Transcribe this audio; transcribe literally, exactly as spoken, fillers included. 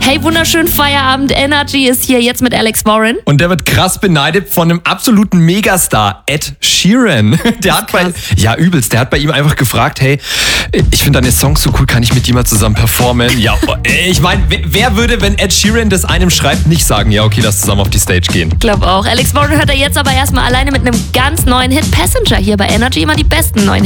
Hey, wunderschönen Feierabend. Energy ist hier jetzt mit Alex Warren. Und der wird krass beneidet von einem absoluten Megastar, Ed Sheeran. Der hat bei, ja übelst, der hat bei ihm einfach gefragt, hey, ich finde deine Songs so cool, kann ich mit dir mal zusammen performen? Ja, ich meine, wer würde, wenn Ed Sheeran das einem schreibt, nicht sagen, ja okay, lass zusammen auf die Stage gehen? Ich glaube auch. Alex Warren hört er jetzt aber erstmal alleine mit einem ganz neuen Hit Passenger hier bei Energy. Immer die besten neuen Hits.